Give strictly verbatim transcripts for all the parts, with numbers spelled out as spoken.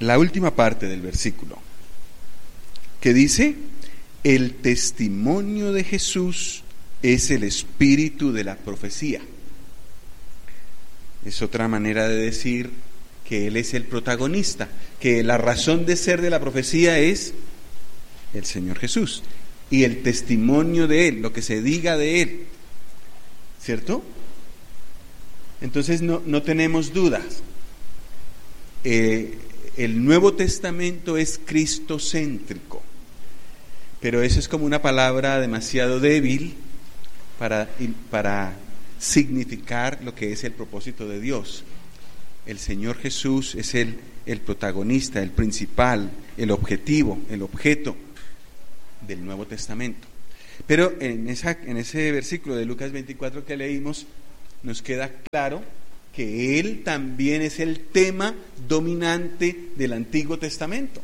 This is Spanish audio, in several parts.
la última parte del versículo, que dice: el testimonio de Jesús es el espíritu de la profecía. Es otra manera de decir que Él es el protagonista, que la razón de ser de la profecía es el Señor Jesús y el testimonio de Él, lo que se diga de Él, ¿cierto? Entonces no, no tenemos dudas. Eh, el Nuevo Testamento es cristocéntrico, pero eso es como una palabra demasiado débil para, para significar lo que es el propósito de Dios. El Señor Jesús es el, el protagonista, el principal, el objetivo, el objeto del Nuevo Testamento. Pero en, esa, en ese versículo de Lucas veinticuatro que leímos, nos queda claro que Él también es el tema dominante del Antiguo Testamento.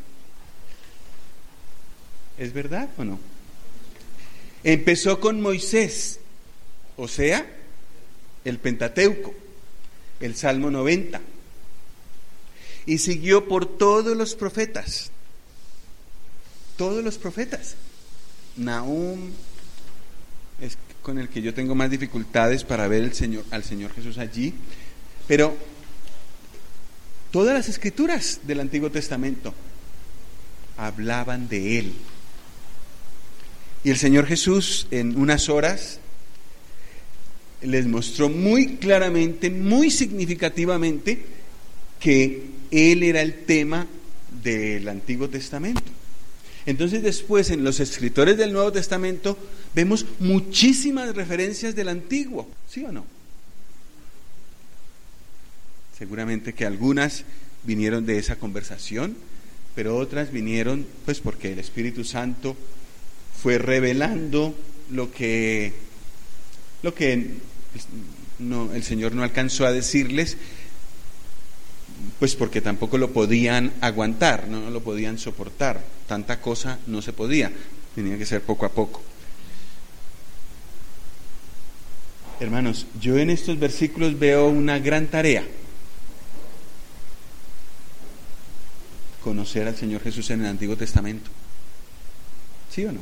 ¿Es verdad o no? Empezó con Moisés, o sea, el Pentateuco, el Salmo noventa, y siguió por todos los profetas, todos los profetas. Nahum es con el que yo tengo más dificultades para ver el Señor, al Señor Jesús allí, pero todas las escrituras del Antiguo Testamento hablaban de Él. Y el Señor Jesús en unas horas les mostró muy claramente, muy significativamente, que Él era el tema del Antiguo Testamento. Entonces después en los escritores del Nuevo Testamento vemos muchísimas referencias del Antiguo, ¿sí o no? Seguramente que algunas vinieron de esa conversación, pero otras vinieron pues porque el Espíritu Santo fue revelando lo que, lo que no, el Señor no alcanzó a decirles, pues porque tampoco lo podían aguantar, no, no lo podían soportar, tanta cosa no se podía, tenía que ser poco a poco. Hermanos, yo en estos versículos veo una gran tarea: conocer al Señor Jesús en el Antiguo Testamento. ¿Sí o no?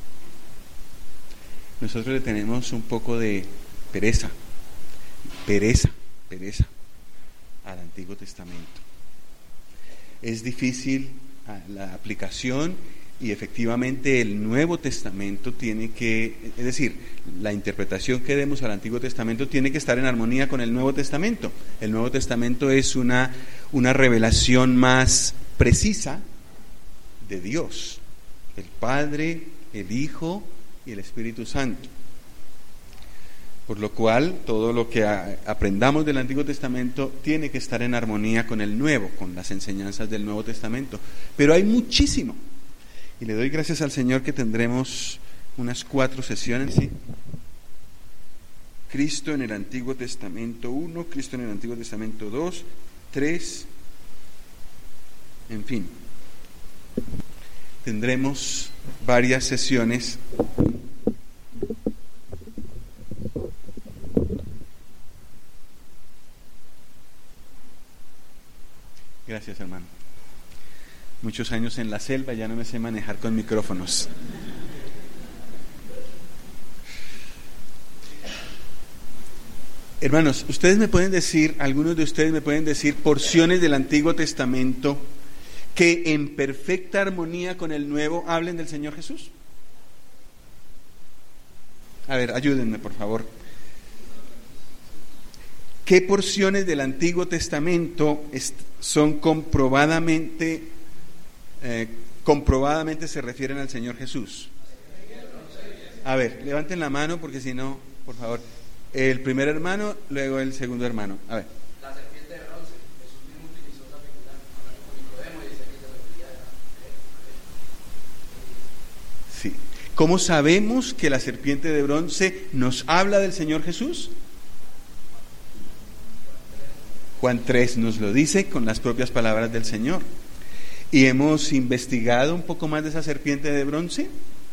Nosotros le tenemos un poco de pereza, pereza, pereza al Antiguo Testamento. Es difícil la aplicación y efectivamente el Nuevo Testamento tiene que, es decir, la interpretación que demos al Antiguo Testamento tiene que estar en armonía con el Nuevo Testamento. El Nuevo Testamento es una, una revelación más precisa de Dios, el Padre, el Hijo y el Espíritu Santo. Por lo cual, todo lo que aprendamos del Antiguo Testamento tiene que estar en armonía con el Nuevo, con las enseñanzas del Nuevo Testamento. Pero hay muchísimo. Y le doy gracias al Señor que tendremos unas cuatro sesiones, ¿sí? Cristo en el Antiguo Testamento uno, Cristo en el Antiguo Testamento dos, tres, en fin. Tendremos varias sesiones. Gracias, hermano. Muchos años en la selva, ya no me sé manejar con micrófonos. Hermanos, ustedes me pueden decir, algunos de ustedes me pueden decir porciones del Antiguo Testamento que en perfecta armonía con el Nuevo hablen del Señor Jesús. A ver, ayúdenme, por favor. ¿Qué porciones del Antiguo Testamento son comprobadamente, eh, comprobadamente se refieren al Señor Jesús? A ver, levanten la mano porque si no, por favor. El primer hermano, luego el segundo hermano. A ver. La serpiente de bronce. Jesús mismo utilizó la figura con Nicodemo y dice que se refería a... Sí. ¿Cómo sabemos que la serpiente de bronce nos habla del Señor Jesús? Juan tres nos lo dice con las propias palabras del Señor. Y hemos investigado un poco más de esa serpiente de bronce.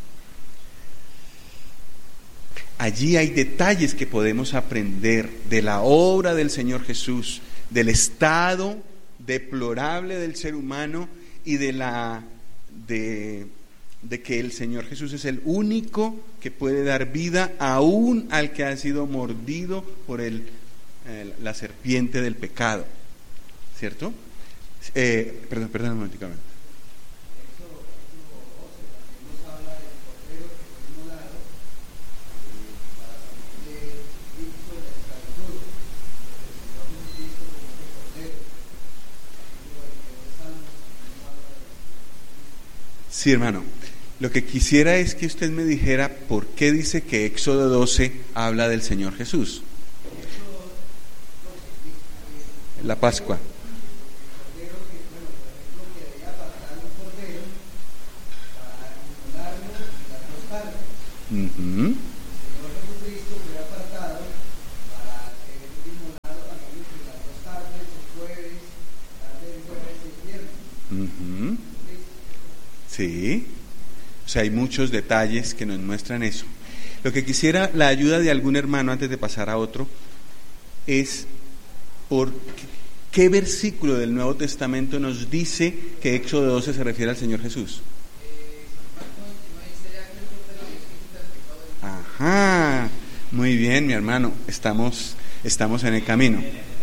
Allí hay detalles que podemos aprender de la obra del Señor Jesús, del estado deplorable del ser humano y de la de, de que el Señor Jesús es el único que puede dar vida aún al que ha sido mordido por el, eh, la serpiente del pecado, ¿cierto? Eh, perdón, perdón un momentico. Sí, hermano. Lo que quisiera es que usted me dijera por qué dice que Éxodo doce habla del Señor Jesús. La Pascua. Uh-huh. Uh-huh. Sí, o sea, hay muchos detalles que nos muestran eso. Lo que quisiera, la ayuda de algún hermano antes de pasar a otro, es por qué versículo del Nuevo Testamento nos dice que Éxodo doce se refiere al Señor Jesús. Ajá, muy bien, mi hermano, estamos, estamos en el camino.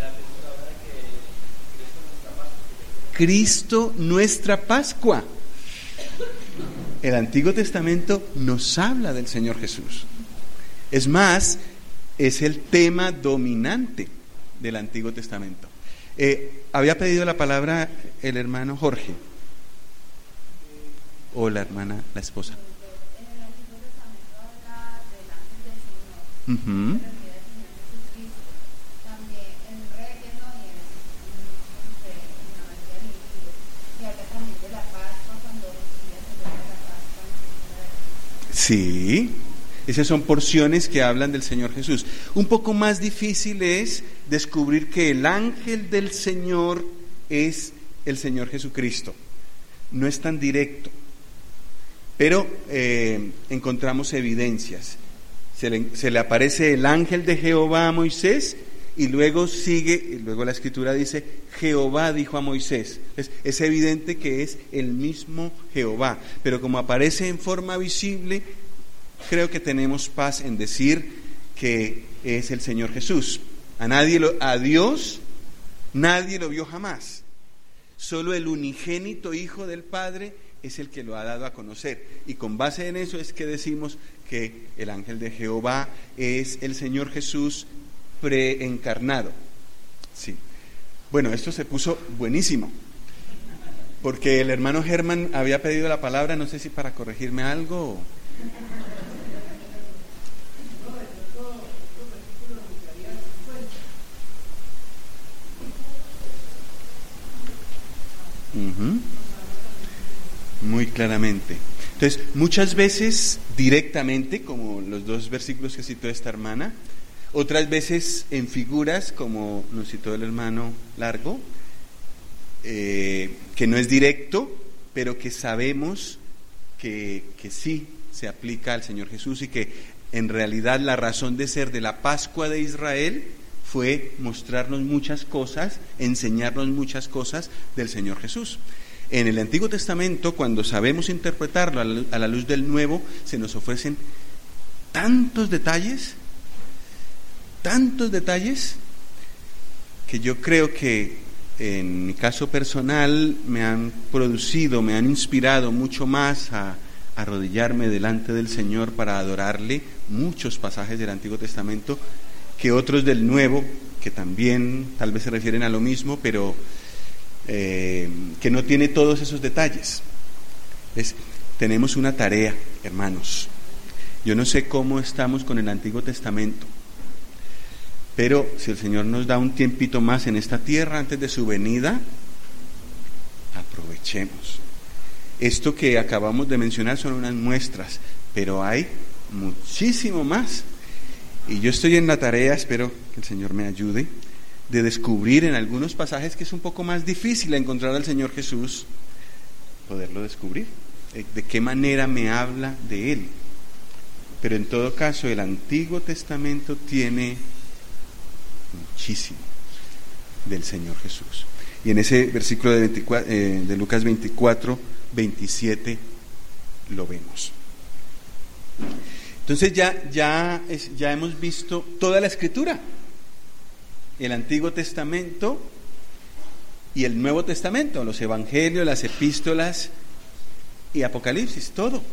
Cristo, nuestra Pascua. El Antiguo Testamento nos habla del Señor Jesús. Es más, es el tema dominante del Antiguo Testamento. Eh, había pedido la palabra el hermano Jorge o la hermana, la esposa. En el Antiguo Testamento habla del ángel del Señor, Uh-huh. se refiere al Señor Jesucristo. También en Reyes, ¿no? Y en, en, en la María del Inquilo. Y habla también de la Pascua, cuando Lucía celebra la Pascua en la Sí, esas son porciones que hablan del Señor Jesús. Un poco más difícil es descubrir que el ángel del Señor es el Señor Jesucristo. No es tan directo, pero eh, encontramos evidencias. Se le, se le aparece el ángel de Jehová a Moisés y luego sigue, y luego la Escritura dice, Jehová dijo a Moisés. Es, es evidente que es el mismo Jehová, pero como aparece en forma visible, creo que tenemos paz en decir que es el Señor Jesús. A nadie lo, a Dios nadie lo vio jamás. Solo el unigénito Hijo del Padre es el que lo ha dado a conocer. Y con base en eso es que decimos que el ángel de Jehová es el Señor Jesús preencarnado. Sí. Bueno, esto se puso buenísimo, porque el hermano Germán había pedido la palabra, no sé si para corregirme algo o... Uh-huh. Muy claramente. Entonces, muchas veces directamente, como los dos versículos que citó esta hermana, otras veces en figuras, como nos citó el hermano Largo, eh, que no es directo, pero que sabemos que, que sí se aplica al Señor Jesús y que en realidad la razón de ser de la Pascua de Israel fue mostrarnos muchas cosas, enseñarnos muchas cosas del Señor Jesús. En el Antiguo Testamento, cuando sabemos interpretarlo a la luz del Nuevo, se nos ofrecen tantos detalles, tantos detalles, que yo creo que en mi caso personal me han producido, me han inspirado mucho más a arrodillarme delante del Señor para adorarle, muchos pasajes del Antiguo Testamento, que otros del Nuevo, que también tal vez se refieren a lo mismo, pero eh, que no tiene todos esos detalles. ¿Ves? Tenemos una tarea, hermanos. Yo no sé cómo estamos con el Antiguo Testamento, pero si el Señor nos da un tiempito más en esta tierra antes de su venida, aprovechemos. Esto que acabamos de mencionar son unas muestras, pero hay muchísimo más. Y yo estoy en la tarea, espero que el Señor me ayude, de descubrir en algunos pasajes que es un poco más difícil encontrar al Señor Jesús, poderlo descubrir, de qué manera me habla de Él. Pero en todo caso, el Antiguo Testamento tiene muchísimo del Señor Jesús. Y en ese versículo de, veinticuatro, eh, de Lucas veinticuatro, veintisiete lo vemos. Entonces ya, ya, es, ya hemos visto toda la Escritura, el Antiguo Testamento y el Nuevo Testamento, los Evangelios, las Epístolas y Apocalipsis, todo.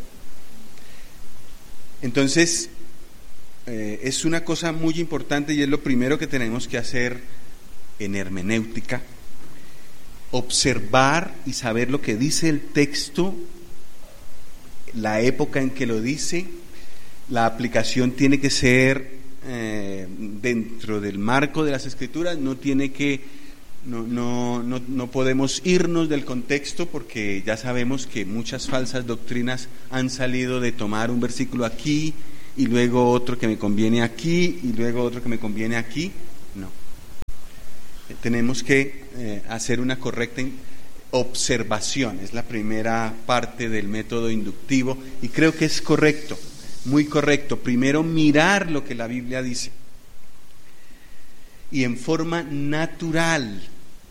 Entonces, eh, es una cosa muy importante y es lo primero que tenemos que hacer en hermenéutica: observar y saber lo que dice el texto, la época en que lo dice. La aplicación tiene que ser eh, dentro del marco de las Escrituras, no tiene que, no, no, no, no podemos irnos del contexto, porque ya sabemos que muchas falsas doctrinas han salido de tomar un versículo aquí y luego otro que me conviene aquí y luego otro que me conviene aquí. No. Eh, tenemos que eh, hacer una correcta observación, es la primera parte del método inductivo y creo que es correcto. Muy correcto, primero mirar lo que la Biblia dice y en forma natural,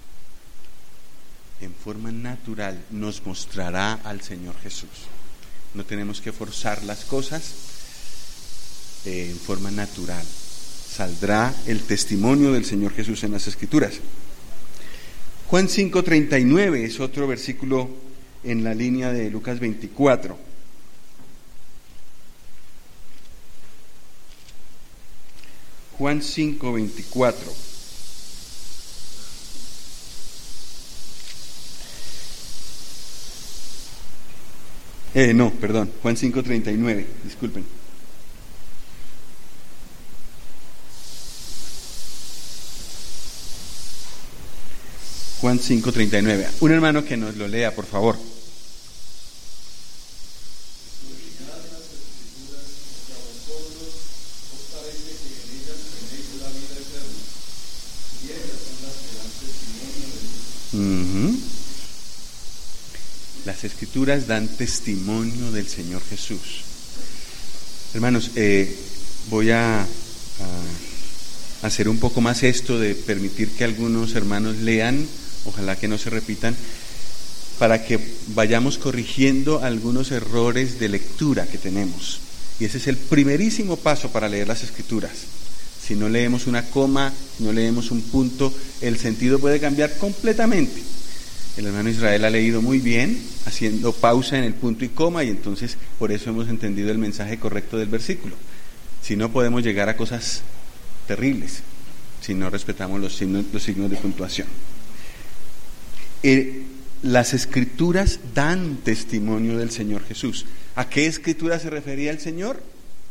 en forma natural nos mostrará al Señor Jesús. No tenemos que forzar las cosas, eh, en forma natural saldrá el testimonio del Señor Jesús en las Escrituras. Juan cinco treinta y nueve es otro versículo en la línea de Lucas veinticuatro. Juan cinco veinticuatro. Eh, no, perdón, Juan cinco treinta y nueve, disculpen. Juan cinco treinta y nueve. Un hermano que nos lo lea, por favor. Uh-huh. Las Escrituras dan testimonio del Señor Jesús. Hermanos, eh, voy a, a hacer un poco más esto de permitir que algunos hermanos lean, ojalá que no se repitan, para que vayamos corrigiendo algunos errores de lectura que tenemos. Y ese es el primerísimo paso para leer las Escrituras. Si no leemos una coma, si no leemos un punto, el sentido puede cambiar completamente. El hermano Israel ha leído muy bien, haciendo pausa en el punto y coma, y entonces por eso hemos entendido el mensaje correcto del versículo. Si no, podemos llegar a cosas terribles si no respetamos los signos, los signos de puntuación. Eh, las Escrituras dan testimonio del Señor Jesús. ¿A qué Escritura se refería el Señor?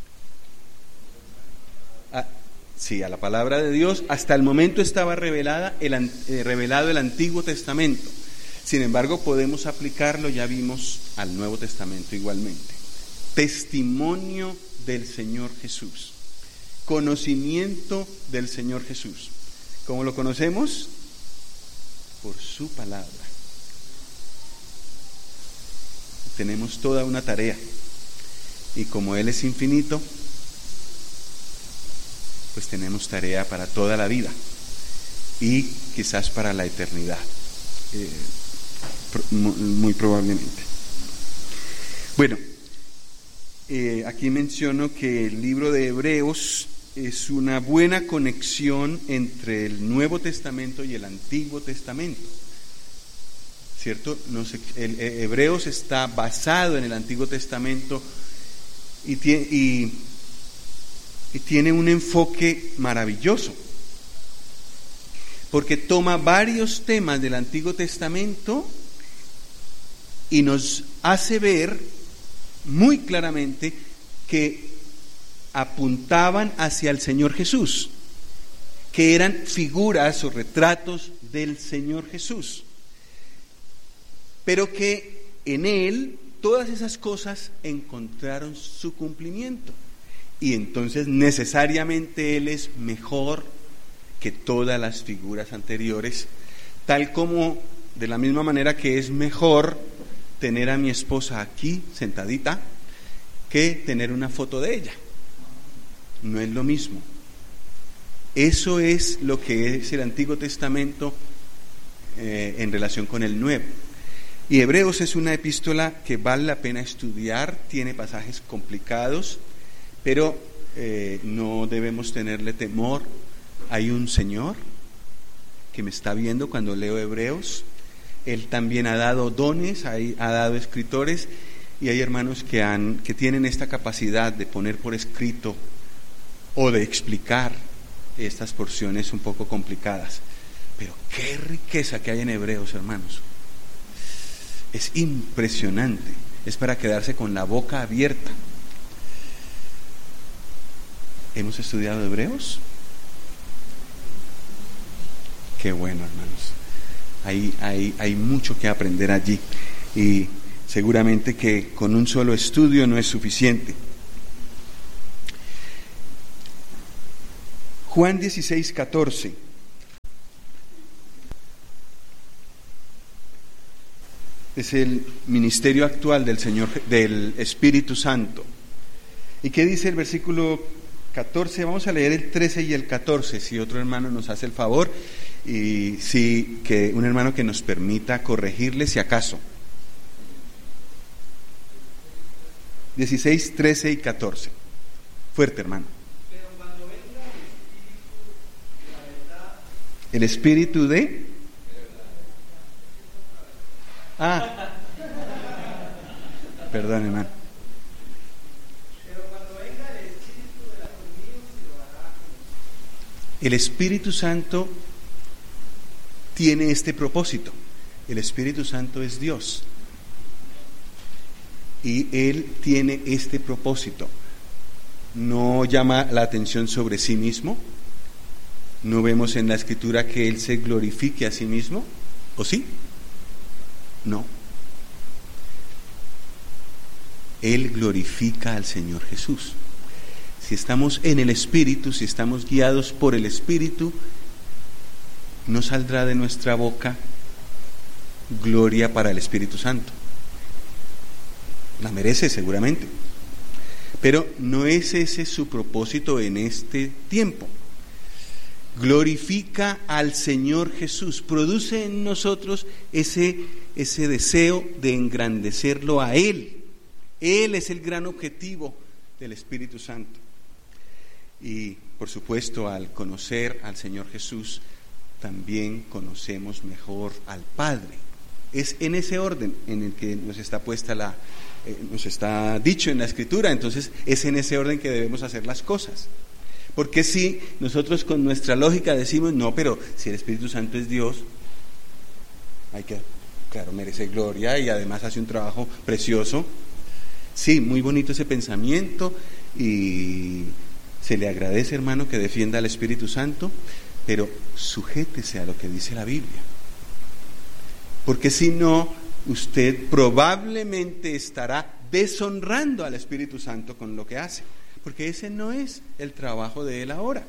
A, sí, a la palabra de Dios. Hasta el momento estaba revelada el, eh, revelado el Antiguo Testamento. Sin embargo, podemos aplicarlo, ya vimos, al Nuevo Testamento igualmente. Testimonio del Señor Jesús. Conocimiento del Señor Jesús. ¿Cómo lo conocemos? Por su palabra. Tenemos toda una tarea. Y como Él es infinito, pues tenemos tarea para toda la vida. Y quizás para la eternidad. Eh, muy probablemente. Bueno, eh, aquí menciono que el libro de Hebreos es una buena conexión entre el Nuevo Testamento y el Antiguo Testamento, ¿cierto? No sé, el, el Hebreos está basado en el Antiguo Testamento y tiene, y, y tiene un enfoque maravilloso, porque toma varios temas del Antiguo Testamento y nos hace ver muy claramente que apuntaban hacia el Señor Jesús, que eran figuras o retratos del Señor Jesús, pero que en Él todas esas cosas encontraron su cumplimiento, y entonces necesariamente Él es mejor que todas las figuras anteriores, tal como de la misma manera que es mejor tener a mi esposa aquí sentadita que tener una foto de ella. No es lo mismo. Eso es lo que es el Antiguo Testamento eh, en relación con el nuevo. Y Hebreos es una epístola que vale la pena estudiar, tiene pasajes complicados, pero eh, no debemos tenerle temor. Hay un Señor que me está viendo cuando leo Hebreos. Él también ha dado dones, ha, ha dado escritores, y hay hermanos que, han, que tienen esta capacidad de poner por escrito o de explicar estas porciones un poco complicadas. Pero qué riqueza que hay en Hebreos, hermanos. Es impresionante, es para quedarse con la boca abierta. ¿Hemos estudiado Hebreos? Qué bueno, hermanos. Hay, hay, hay mucho que aprender allí, y seguramente que con un solo estudio no es suficiente. Juan dieciséis, catorce. Es el ministerio actual del Señor, del Espíritu Santo. ¿Y qué dice el versículo catorce? Vamos a leer el trece y el catorce, si otro hermano nos hace el favor, y si que un hermano que nos permita corregirle si acaso. dieciséis, trece y catorce. Fuerte, hermano. Pero cuando venga El espíritu de... Ah, perdón, hermano. Pero cuando venga el Espíritu de la conmigo se lo hará. El Espíritu Santo tiene este propósito. El Espíritu Santo es Dios. Y Él tiene este propósito. No llama la atención sobre sí mismo. No vemos en la Escritura que Él se glorifique a sí mismo. ¿O sí? No. Él glorifica al Señor Jesús. Si estamos en el Espíritu, si estamos guiados por el Espíritu, no saldrá de nuestra boca gloria para el Espíritu Santo. La merece seguramente, pero no es ese su propósito en este tiempo. Glorifica al Señor Jesús, produce en nosotros ese, ese deseo de engrandecerlo a Él. Él es el gran objetivo del Espíritu Santo. Y por supuesto, al conocer al Señor Jesús, también conocemos mejor al Padre. Es en ese orden en el que nos está puesta la, eh, nos está dicho en la Escritura. Entonces es en ese orden que debemos hacer las cosas. Porque si nosotros con nuestra lógica decimos, no, pero si el Espíritu Santo es Dios, hay que, claro, merece gloria y además hace un trabajo precioso. Sí, muy bonito ese pensamiento, y se le agradece, hermano, que defienda al Espíritu Santo, pero sujétese a lo que dice la Biblia. Porque si no, usted probablemente estará deshonrando al Espíritu Santo con lo que hace. Porque ese no es el trabajo de Él ahora.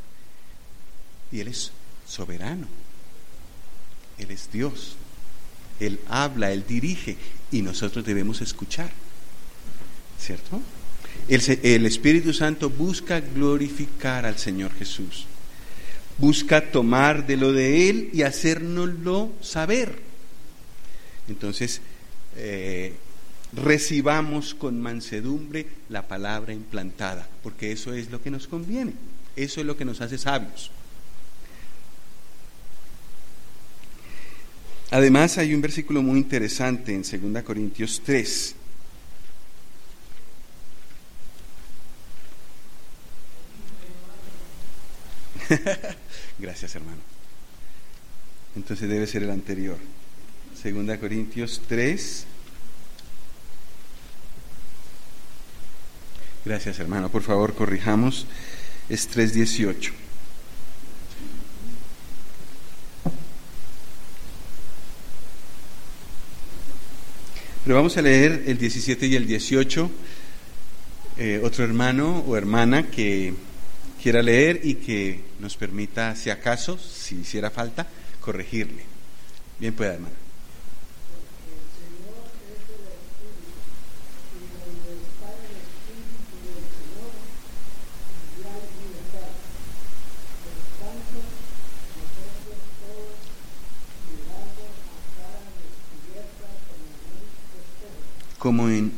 Y Él es soberano. Él es Dios. Él habla, Él dirige, y nosotros debemos escuchar. ¿Cierto? El, el Espíritu Santo busca glorificar al Señor Jesús. Busca tomar de lo de Él y hacérnoslo saber. Entonces, eh, recibamos con mansedumbre la palabra implantada, porque eso es lo que nos conviene, eso es lo que nos hace sabios. Además, hay un versículo muy interesante en segunda Corintios tres. Gracias, hermano. Entonces debe ser el anterior. segunda Corintios tres. Gracias, hermano. Por favor, corrijamos. Es tres dieciocho. Pero vamos a leer el diecisiete y el dieciocho. Eh, otro hermano o hermana que quiera leer y que nos permita, si acaso, si hiciera falta, corregirle. Bien pueda, hermano. Por tanto, nosotros todos, como en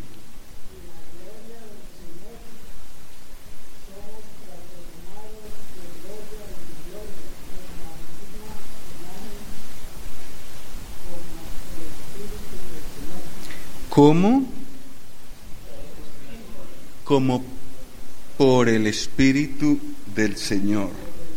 ¿Cómo? Como por el Espíritu del Señor.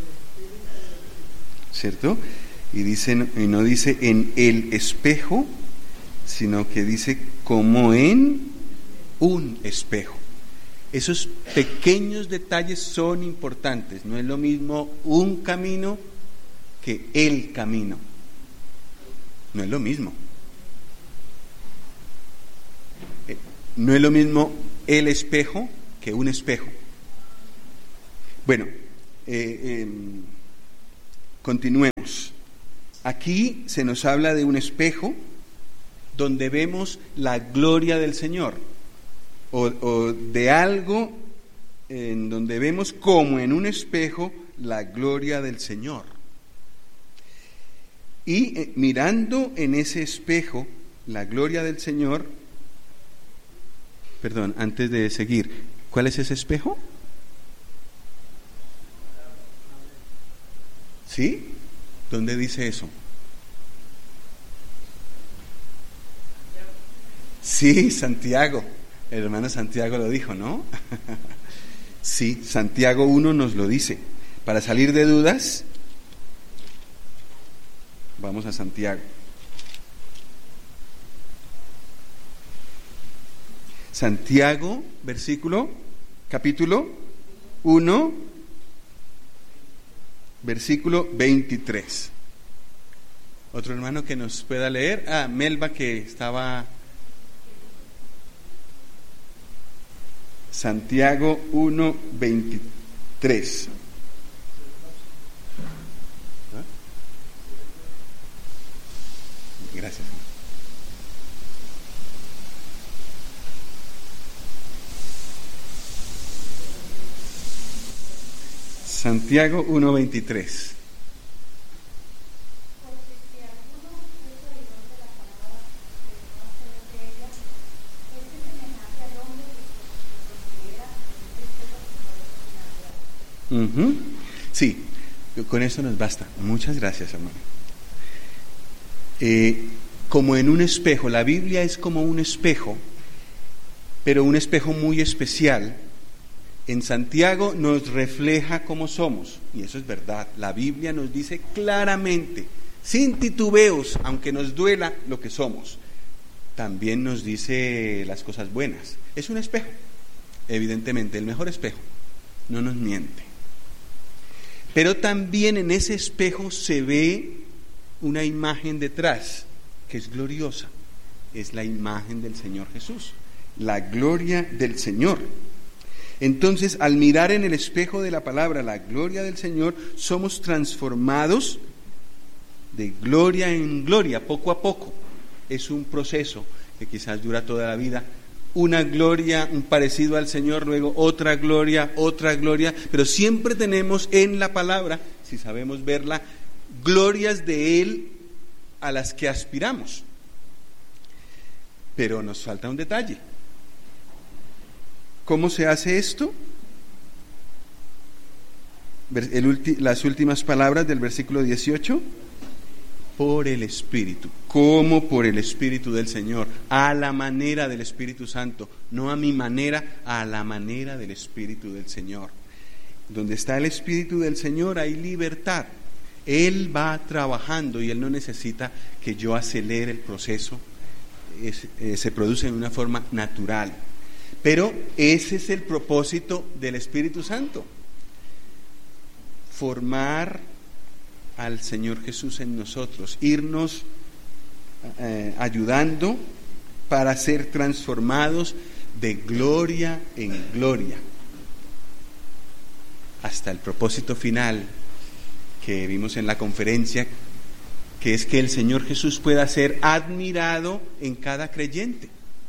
¿Cierto? Y dice, y no dice en el espejo, sino que dice como en un espejo. Esos pequeños detalles son importantes. No es lo mismo un camino que el camino. No es lo mismo. No es lo mismo el espejo que un espejo. Bueno, eh, eh, continuemos. Aquí se nos habla de un espejo donde vemos la gloria del Señor, o, o de algo en donde vemos como en un espejo la gloria del Señor. Y eh, mirando en ese espejo la gloria del Señor, Perdón, antes de seguir, ¿cuál es ese espejo? ¿Sí? ¿Dónde dice eso? Sí, Santiago. El hermano Santiago lo dijo, ¿no? Sí, Santiago uno nos lo dice. Para salir de dudas, vamos a Santiago. Santiago, versículo, capítulo uno, versículo veintitrés. Otro hermano que nos pueda leer. Ah, Melba, que estaba. Santiago uno, veintitrés. ¿Ah? Gracias. Santiago uno, veintitrés. Uh-huh. Sí, con eso nos basta. Muchas gracias, hermano. Eh, como en un espejo, la Biblia es como un espejo, pero un espejo muy especial. En Santiago nos refleja cómo somos, y eso es verdad. La Biblia nos dice claramente, sin titubeos, aunque nos duela lo que somos. También nos dice las cosas buenas. Es un espejo, evidentemente, el mejor espejo. No nos miente. Pero también en ese espejo se ve una imagen detrás, que es gloriosa. Es la imagen del Señor Jesús, la gloria del Señor. Entonces, al mirar en el espejo de la palabra la gloria del Señor, somos transformados de gloria en gloria, poco a poco. Es un proceso que quizás dura toda la vida. Una gloria, un parecido al Señor, luego otra gloria, otra gloria, pero siempre tenemos en la palabra, si sabemos verla, glorias de Él a las que aspiramos. Pero nos falta un detalle. ¿Cómo se hace esto? El ulti, las últimas palabras del versículo dieciocho. Por el Espíritu. ¿Cómo? Por el Espíritu del Señor, a la manera del Espíritu Santo, no a mi manera, a la manera del Espíritu del Señor. Donde está el Espíritu del Señor hay libertad. Él va trabajando y Él no necesita que yo acelere el proceso. Es, eh, se produce de una forma natural. Pero ese es el propósito del Espíritu Santo. Formar al Señor Jesús en nosotros, irnos eh, ayudando para ser transformados de gloria en gloria, hasta el propósito final que vimos en la conferencia, que es que el Señor Jesús pueda ser admirado en cada creyente.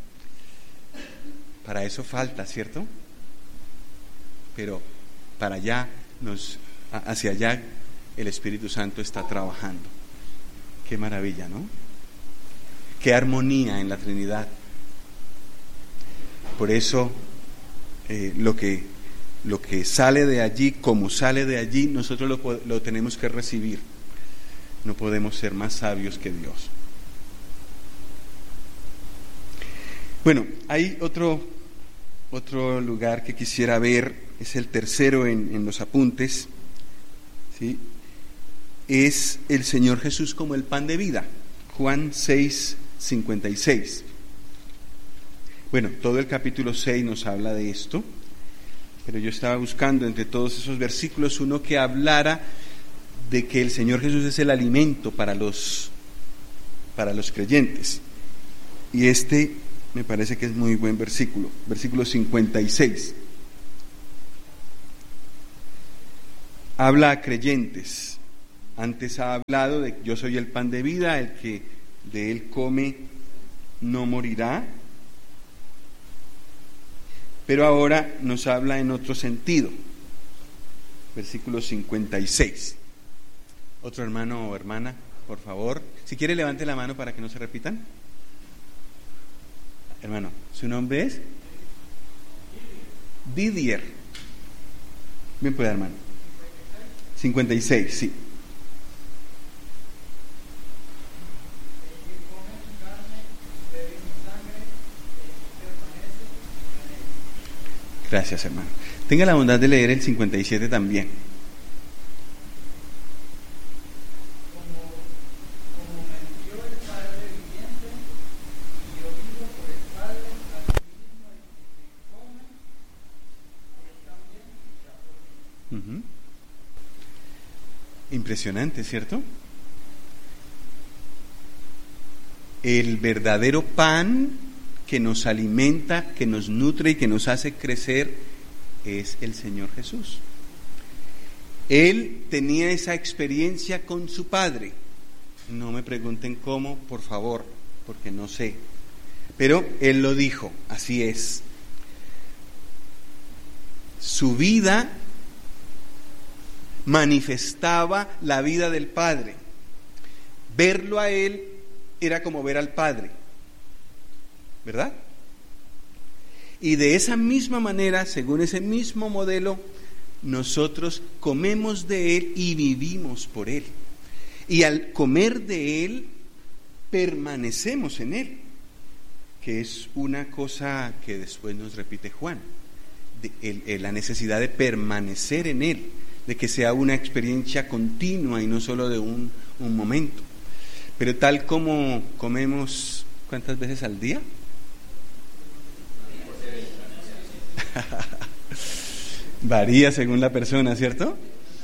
Para eso falta, ¿cierto? Pero para allá, nos, hacia allá, el Espíritu Santo está trabajando. Qué maravilla, ¿no? Qué armonía en la Trinidad. Por eso eh, lo que, lo que sale de allí, como sale de allí, nosotros lo, lo tenemos que recibir. No podemos ser más sabios que Dios. Bueno, hay otro, otro lugar que quisiera ver, es el tercero en, en los apuntes, ¿sí? Es el Señor Jesús como el pan de vida, Juan seis, cincuenta y seis. Bueno, todo el capítulo seis nos habla de esto, pero yo estaba buscando entre todos esos versículos uno que hablara de que el Señor Jesús es el alimento para los, para los creyentes. Y este me parece que es muy buen versículo, versículo cincuenta y seis. Habla a creyentes. Antes ha hablado de yo soy el pan de vida, el que de él come no morirá. Pero ahora nos habla en otro sentido. Versículo cincuenta y seis. Otro hermano o hermana, por favor. Si quiere, levante la mano para que no se repitan. Hermano, ¿su nombre es? Didier. Bien puede, hermano. cincuenta y seis, sí. Gracias, hermano. Tenga la bondad de leer el cincuenta y siete también. Uh-huh. Impresionante, ¿cierto? El verdadero pan que nos alimenta, que nos nutre y que nos hace crecer es el Señor Jesús. Él tenía esa experiencia con su Padre. No me pregunten cómo, por favor, porque no sé. Pero Él lo dijo, así es. Su vida manifestaba la vida del Padre. Verlo a Él era como ver al Padre, ¿verdad? Y de esa misma manera, según ese mismo modelo, nosotros comemos de Él y vivimos por Él. Y al comer de Él, permanecemos en Él, que es una cosa que después nos repite Juan, de el, el, la necesidad de permanecer en Él, de que sea una experiencia continua y no solo de un, un momento. Pero tal como comemos, ¿cuántas veces al día? Varía según la persona, ¿cierto?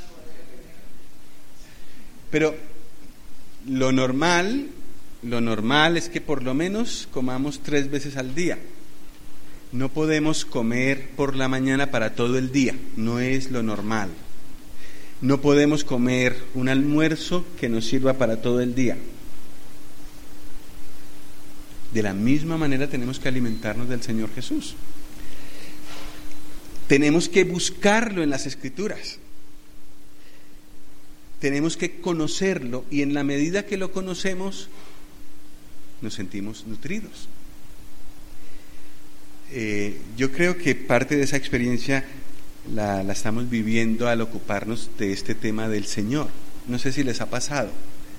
Pero lo normal, lo normal es que por lo menos comamos tres veces al día. No podemos comer por la mañana para todo el día, no es lo normal. No podemos comer un almuerzo que nos sirva para todo el día. De la misma manera tenemos que alimentarnos del Señor Jesús. Tenemos que buscarlo en las Escrituras. Tenemos que conocerlo y en la medida que lo conocemos nos sentimos nutridos. Eh, yo creo que parte de esa experiencia la, la estamos viviendo al ocuparnos de este tema del Señor. No sé si les ha pasado.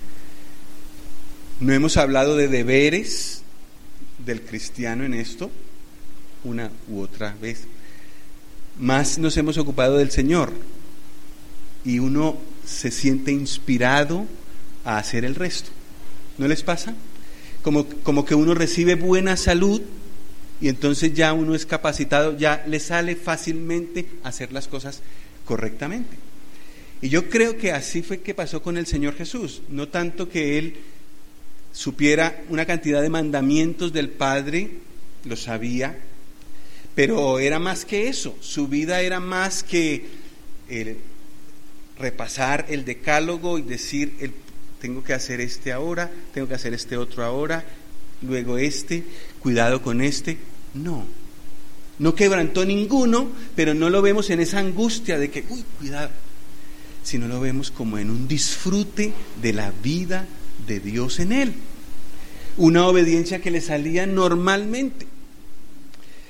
No hemos hablado de deberes del cristiano en esto, una u otra vez. Más nos hemos ocupado del Señor y uno se siente inspirado a hacer el resto. ¿No les pasa? Como, como que uno recibe buena salud y entonces ya uno es capacitado, ya le sale fácilmente hacer las cosas correctamente. Y yo creo que así fue que pasó con el Señor Jesús. No tanto que Él supiera una cantidad de mandamientos del Padre, lo sabía, pero era más que eso. Su vida era más que el repasar el decálogo y decir, el, tengo que hacer este ahora, tengo que hacer este otro ahora, luego este, cuidado con este. No, no quebrantó ninguno, pero no lo vemos en esa angustia de que, uy, cuidado, sino lo vemos como en un disfrute de la vida de Dios en él, una obediencia que le salía normalmente.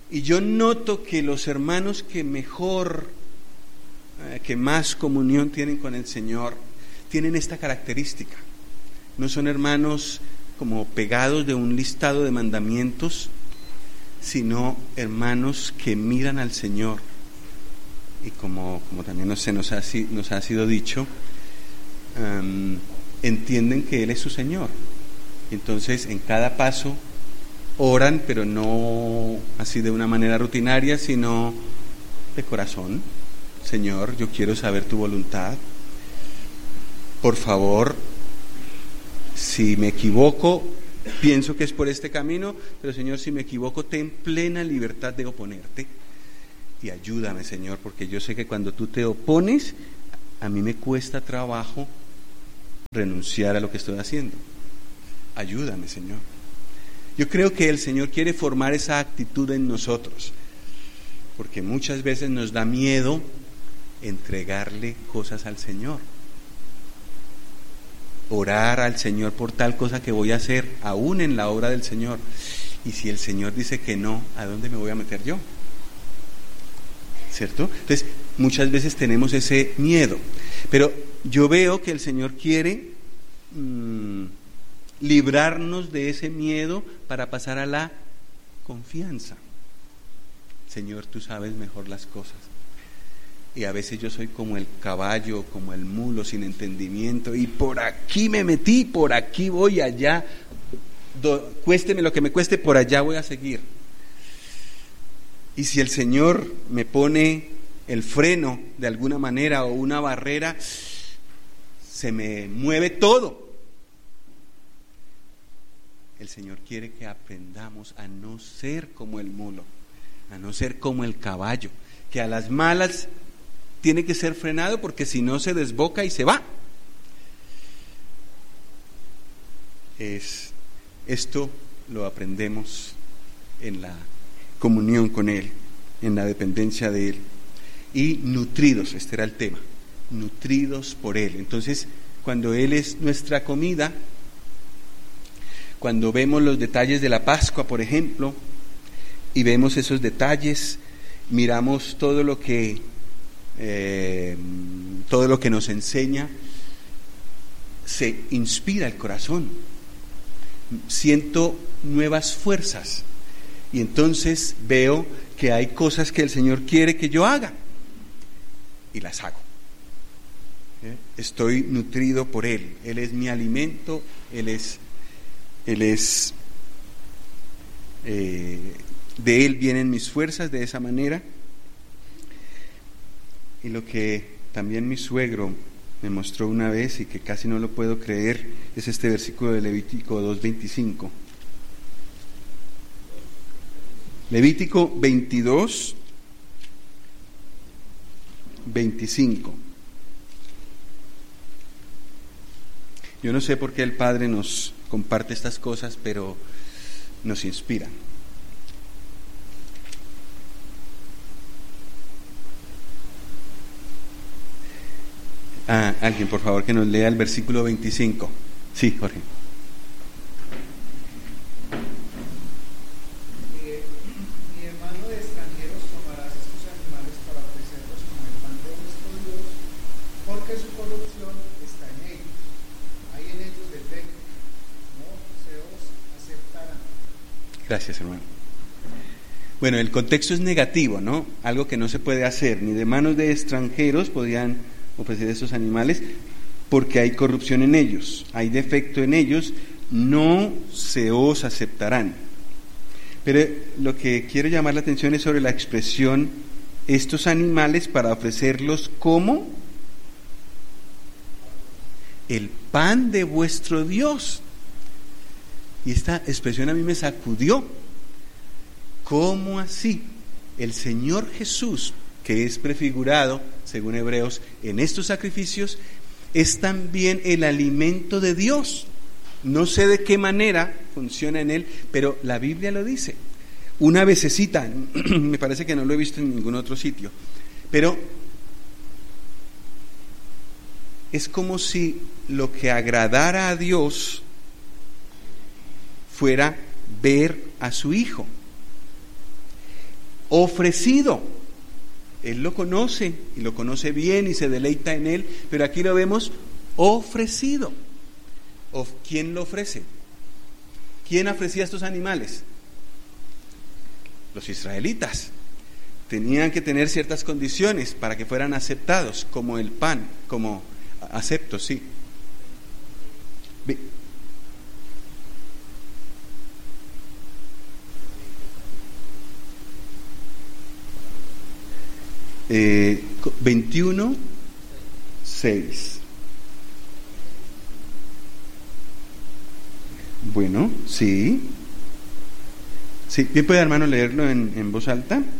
Y yo noto que los hermanos que mejor, eh, que más comunión tienen con el Señor, tienen esta característica. No son hermanos como pegados de un listado de mandamientos, sino hermanos que miran al Señor. Y como, como también nos, se nos, ha, nos ha sido dicho, um, entienden que Él es su Señor. Entonces, en cada paso oran, pero no así de una manera rutinaria, sino de corazón. Señor, yo quiero saber tu voluntad. Por favor, si me equivoco, pienso que es por este camino, pero Señor, si me equivoco, ten plena libertad de oponerte. Y ayúdame, Señor, porque yo sé que cuando tú te opones, a mí me cuesta trabajo renunciar a lo que estoy haciendo. Ayúdame, Señor. Yo creo que el Señor quiere formar esa actitud en nosotros, porque muchas veces nos da miedo entregarle cosas al Señor, orar al Señor por tal cosa que voy a hacer, aún en la obra del Señor. Y si el Señor dice que no, ¿a dónde me voy a meter yo? ¿Cierto? Entonces, muchas veces tenemos ese miedo, pero yo veo que el Señor quiere mmm, librarnos de ese miedo para pasar a la confianza. Señor, tú sabes mejor las cosas. Y a veces yo soy como el caballo, como el mulo sin entendimiento, y por aquí me metí, por aquí voy, allá, do, cuésteme lo que me cueste, por allá voy a seguir. Y si el Señor me pone el freno de alguna manera o una barrera, se me mueve todo. El Señor quiere que aprendamos a no ser como el mulo, a no ser como el caballo, que a las malas tiene que ser frenado porque si no se desboca y se va. Es, esto lo aprendemos en la comunión con Él, en la dependencia de Él. Y nutridos, este era el tema, nutridos por Él. Entonces, cuando Él es nuestra comida, cuando vemos los detalles de la Pascua, por ejemplo, y vemos esos detalles, miramos todo lo que eh, todo lo que nos enseña, se inspira el corazón, siento nuevas fuerzas, y entonces veo que hay cosas que el Señor quiere que yo haga, y las hago. ¿Eh? Estoy nutrido por Él, Él es mi alimento, Él es Él es, eh, de Él vienen mis fuerzas, de esa manera. Y lo que también mi suegro me mostró una vez y que casi no lo puedo creer, es este versículo de Levítico dos veinticinco. Levítico veintidós, veinticinco. Yo no sé por qué el Padre nos comparte estas cosas, pero nos inspira. Ah, alguien, por favor, que nos lea el versículo veinticinco. Sí, Jorge. Eh, mi hermano de extranjeros tomarás estos animales para ofrecerlos como el pan de vuestro Dios, porque su corrupción está en ellos. Hay en ellos defecto, no se os aceptarán. Gracias, hermano. Bueno, el contexto es negativo, ¿no? Algo que no se puede hacer, ni de manos de extranjeros podían ofrecer estos animales, porque hay corrupción en ellos, hay defecto en ellos, no se os aceptarán. Pero lo que quiero llamar la atención es sobre la expresión estos animales para ofrecerlos como el pan de vuestro Dios. Y esta expresión a mí me sacudió. ¿Cómo así? El Señor Jesús, que es prefigurado, según Hebreos, en estos sacrificios, es también el alimento de Dios. No sé de qué manera funciona en él, pero la Biblia lo dice. Una vecesita, me parece que no lo he visto en ningún otro sitio, pero es como si lo que agradara a Dios fuera ver a su Hijo. ofrecido. Él lo conoce y lo conoce bien y se deleita en él, pero aquí lo vemos ofrecido. ¿Quién lo ofrece? ¿Quién ofrecía estos animales? Los israelitas. Tenían que tener ciertas condiciones para que fueran aceptados, como el pan, como aceptos, sí. Eh, veintiuno, seis. Bueno, sí. Sí, bien puede, hermano, leerlo en, en voz alta. Santos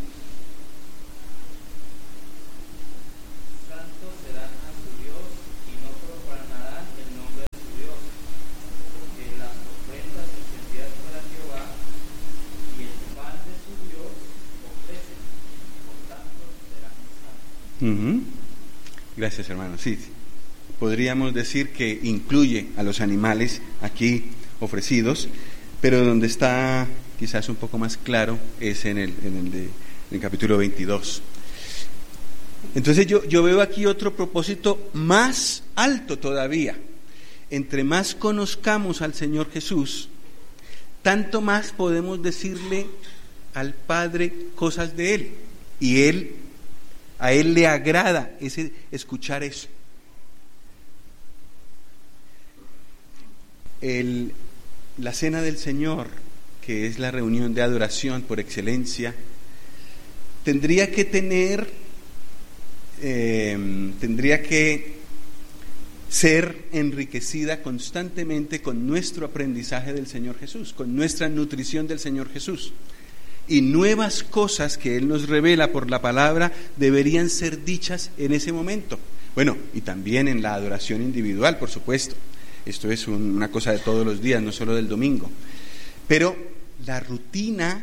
serán a su Dios y no profanarán el nombre de su Dios, porque las ofrendas encendidas para Jehová y el pan de su Dios ofrecen, por tanto serán santos. Uh-huh. Gracias, hermano. Sí, sí, podríamos decir que incluye a los animales aquí ofrecidos, pero donde está quizás un poco más claro es en el, en el, de, en el capítulo veintidós. Entonces yo, yo veo aquí otro propósito más alto todavía. Entre más conozcamos al Señor Jesús, tanto más podemos decirle al Padre cosas de Él, y Él, a Él le agrada ese, escuchar eso. El, la cena del Señor, que es la reunión de adoración por excelencia, tendría que tener, eh, tendría que ser enriquecida constantemente con nuestro aprendizaje del Señor Jesús, con nuestra nutrición del Señor Jesús. Y nuevas cosas que Él nos revela por la palabra deberían ser dichas en ese momento. Bueno, y también en la adoración individual, por supuesto. Esto es un, una cosa de todos los días, no solo del domingo. Pero la rutina,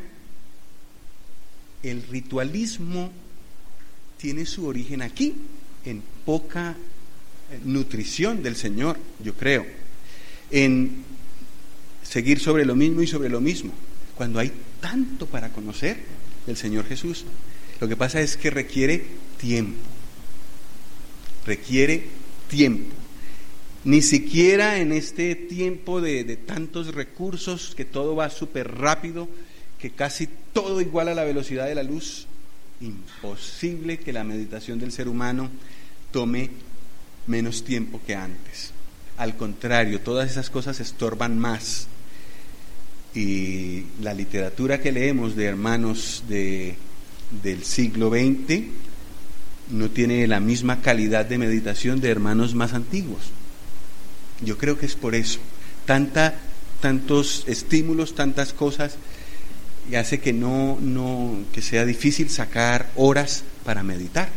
el ritualismo, tiene su origen aquí, en poca nutrición del Señor, yo creo, en seguir sobre lo mismo y sobre lo mismo, cuando hay tanto para conocer del Señor Jesús. Lo que pasa es que requiere tiempo, requiere tiempo. Ni siquiera en este tiempo de, de tantos recursos, que todo va súper rápido, que casi todo iguala a la velocidad de la luz, imposible que la meditación del ser humano tome menos tiempo que antes. Al contrario, todas esas cosas estorban más. Y la literatura que leemos de hermanos de, del siglo veinte no tiene la misma calidad de meditación de hermanos más antiguos. Yo creo que es por eso, tanta, tantos estímulos, tantas cosas, y hace que no, no, que sea difícil sacar horas para meditar.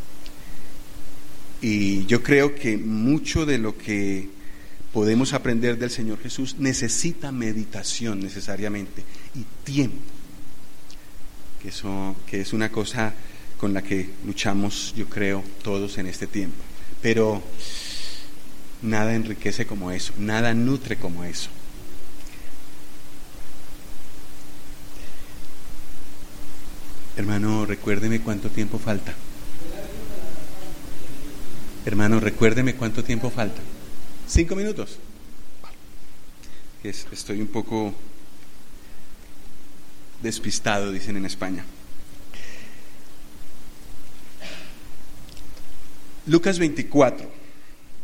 Y yo creo que mucho de lo que podemos aprender del Señor Jesús necesita meditación necesariamente y tiempo, que eso, que es una cosa con la que luchamos, yo creo, todos en este tiempo. Pero nada enriquece como eso, nada nutre como eso. Hermano, recuérdeme cuánto tiempo falta. Hermano, recuérdeme cuánto tiempo falta. ¿Cinco minutos? Es, estoy un poco despistado, dicen en España. Lucas veinticuatro.